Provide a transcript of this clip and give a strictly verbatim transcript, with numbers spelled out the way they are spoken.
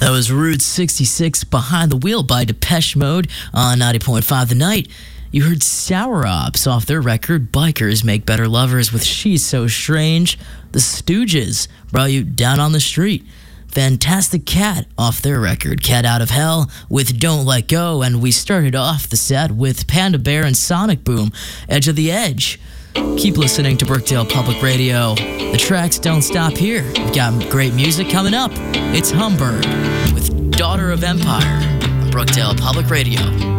That was Route sixty-six Behind the Wheel by Depeche Mode on ninety point five The Night. You heard Sour Ops off their record Bikers Make Better Lovers with She's So Strange. The Stooges brought you Down on the Street. Fantastic Cat off their record Cat Out of Hell with Don't Let Go. And we started off the set with Panda Bear and Sonic Boom, Edge of the Edge. Keep listening to Brookdale Public Radio. The tracks don't stop here. We've got great music coming up. It's Humbird with Daughter of Empire on Brookdale Public Radio.